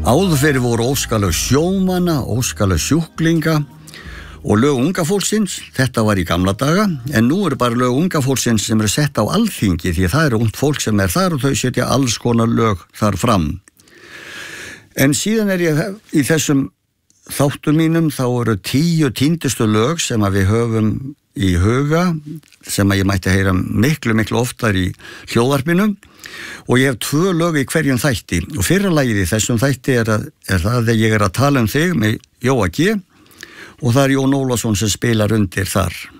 Áður fyrir voru óskalög sjómanna, óskalög sjúklinga og lög unga fólksins, þetta var í gamla daga, en nú eru bara lög unga fólksins sem eru sett á alþingi því það eru ungt fólk sem þar og þau setja alls konar lög þar fram. En síðan ég í þessum þáttum mínum, þá eru 10 týndustu lög sem að við höfum í huga, sem að ég mætti heyra miklu oftar í hljóðvarpinu og ég hef 2 lög í hverjum þætti og fyrra lagið í þessum þætti er það að ég að tala þig með Jóa G. og það Jón Ólafsson sem spilar undir þar.